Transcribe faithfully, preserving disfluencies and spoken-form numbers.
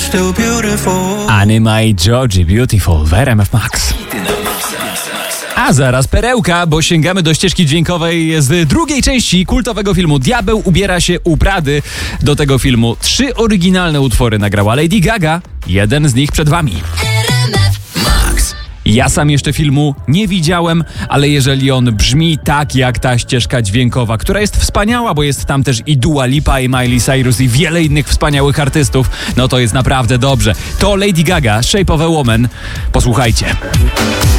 still beautiful. Anima i Georgie, Beautiful w R M F Max. A zaraz perełka, bo sięgamy do ścieżki dźwiękowej z drugiej części kultowego filmu Diabeł ubiera się u Prady. Do tego filmu trzy oryginalne utwory nagrała Lady Gaga. Jeden z nich przed wami. Ja sam jeszcze filmu nie widziałem, ale jeżeli on brzmi tak jak ta ścieżka dźwiękowa, która jest wspaniała, bo jest tam też i Dua Lipa, i Miley Cyrus, i wiele innych wspaniałych artystów, no to jest naprawdę dobrze. To Lady Gaga, Shape of a Woman. Posłuchajcie.